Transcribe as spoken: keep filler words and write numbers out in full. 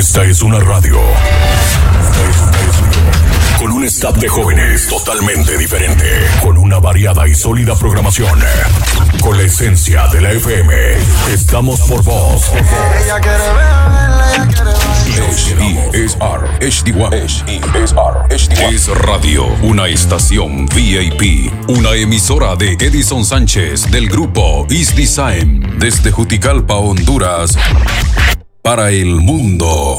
Esta es una radio. Esta es una radio. Con un staff de jóvenes totalmente diferente. Con una variada y sólida programación. Con la esencia de la F M. Estamos por vos. Ella quiere verla, ella quiere H D S R H D one H D S R H D one Es Radio, una estación V I P, una emisora de Edison Sánchez del grupo Is Design desde Juticalpa, Honduras, para el mundo.